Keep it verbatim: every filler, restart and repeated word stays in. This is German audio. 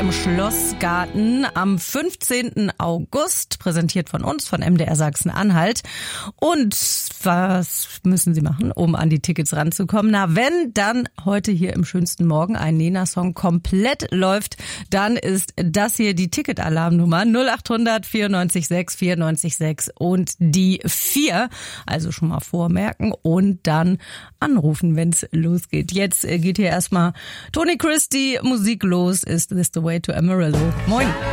im Schlossgarten am fünfzehnten August, präsentiert von uns, von M D R Sachsen-Anhalt. Und was müssen Sie machen, um an die Tickets ranzukommen? Na, wenn dann heute hier im schönsten Morgen ein Nena-Song komplett läuft, dann ist das hier die Ticket-Alarmnummer null acht hundert vierundneunzig sechs vierundneunzig sechs und die vier. Also schon mal vormerken und dann anrufen, wenn es losgeht. Jetzt geht hier erstmal Tony Christie Musik los. Ist This the Way to Amarillo? Moin.